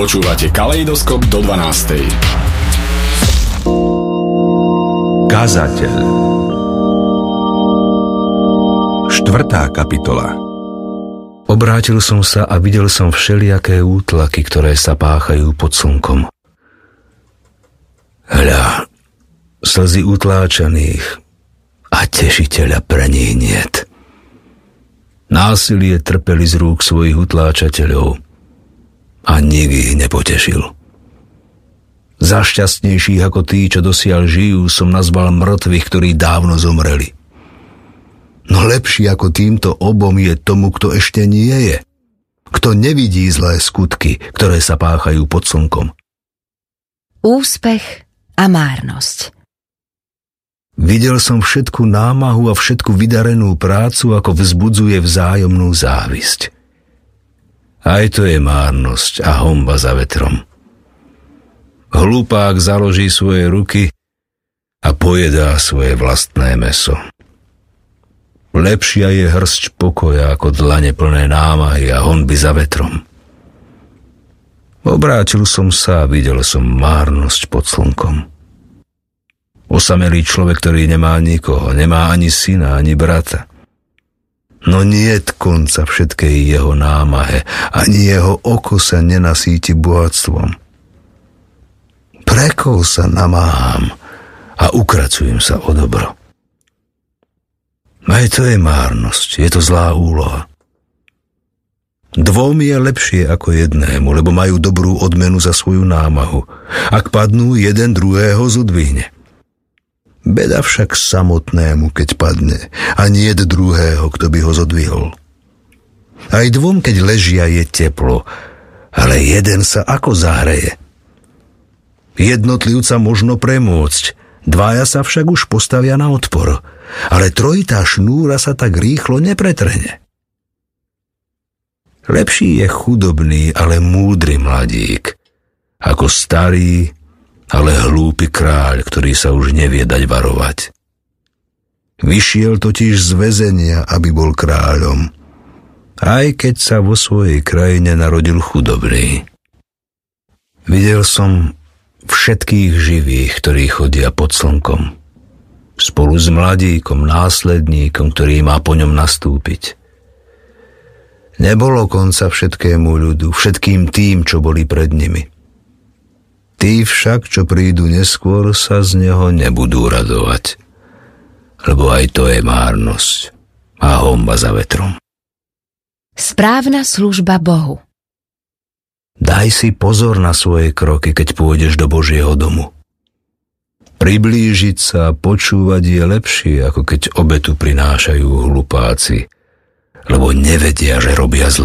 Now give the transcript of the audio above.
Počúvate Kaleidoskop do 12. Kazateľ. 4. kapitola. Obrátil som sa a videl som všelijaké útlaky, ktoré sa páchajú pod slnkom. Hľa, slzy utláčaných a tešiteľa pre nich niet. Násilie trpeli z rúk svojich utláčateľov a nik ich nepotešil. Za šťastnejších ako tí, čo dosiaľ žijú, som nazval mŕtvych, ktorí dávno zomreli. No lepší ako týmto obom je tomu, kto ešte nie je. Kto nevidí zlé skutky, ktoré sa páchajú pod slnkom. Úspech a márnosť. Videl som všetku námahu a všetku vydarenú prácu, ako vzbudzuje vzájomnú závisť. Aj to je márnosť a honba za vetrom. Hlupák založí svoje ruky a pojedá svoje vlastné mäso. Lepšia je hrsť pokoja ako dlane plné námahy a honby za vetrom. Obrátil som sa a videl som márnosť pod slnkom. Osamelý človek, ktorý nemá nikoho, nemá ani syna, ani brata. No niet konca všetkej jeho námahe, ani jeho oko sa nenasíti bohatstvom. Prekol sa namáham a ukracujem sa o dobro. Aj to je márnosť, je to zlá úloha. Dvom je lepšie ako jednému, lebo majú dobrú odmenu za svoju námahu. Ak padnú, jeden druhého zodvihne. Beda však samotnému, keď padne, a niet druhého, kto by ho zodvihol. Aj dvom, keď ležia, je teplo, ale jeden sa ako zahreje. Jednotlivca možno premôcť, dvaja sa však už postavia na odpor, ale trojitá šnúra sa tak rýchlo nepretrhne. Lepší je chudobný, ale múdry mladík, ako starý, ale hlúpy kráľ, ktorý sa už nevie dať varovať. Vyšiel totiž z väzenia, aby bol kráľom, aj keď sa vo svojej krajine narodil chudobný. Videl som všetkých živých, ktorí chodia pod slnkom, spolu s mladíkom, následníkom, ktorý má po ňom nastúpiť. Nebolo konca všetkému ľudu, všetkým tým, čo boli pred nimi. Tí však, čo prídu neskôr, sa z neho nebudú radovať, lebo aj to je márnosť a honba za vetrom. Správna služba Bohu. Daj si pozor na svoje kroky, keď pôjdeš do Božieho domu. Priblížiť sa a počúvať je lepšie, ako keď obetu prinášajú hlupáci, lebo nevedia, že robia zlé.